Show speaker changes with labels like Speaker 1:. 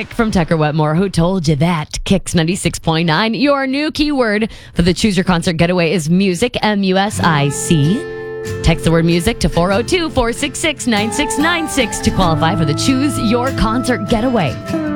Speaker 1: Music from Tucker Wetmore. Who told you that? Kicks 96.9. Your new keyword for the Choose Your Concert Getaway is music, MUSIC. Text the word music to 402-466-9696 to qualify for the Choose Your Concert Getaway.